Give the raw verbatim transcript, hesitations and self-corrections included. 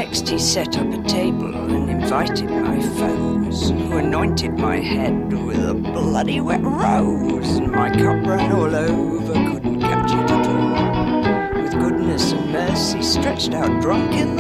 Next he set up a table and invited my foes, who anointed my head with a bloody wet rose. And my cup ran all over, couldn't catch it at all. With goodness and mercy stretched out drunk in the